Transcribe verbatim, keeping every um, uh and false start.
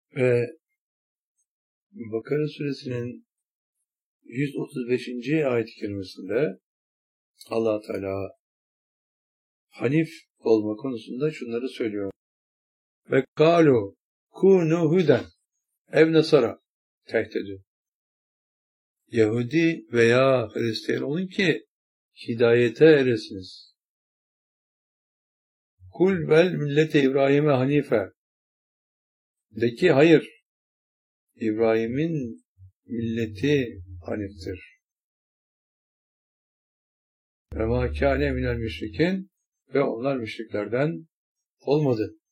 Ve Bakara suresinin yüz otuz beşinci ayet-i kerimesinde Allah Teala Hanif olma konusunda şunları söylüyor. Ve kâlu kûnû huden ev nasara tehdidü. Yahudi veya Hristiyan olun ki hidayete eresiniz. Kul vel millete İbrahim'e hanife. De ki hayır, İbrahim'in milleti haniftir. Ve mâ kâne minel müşrikin ve onlar müşriklerden olmadı.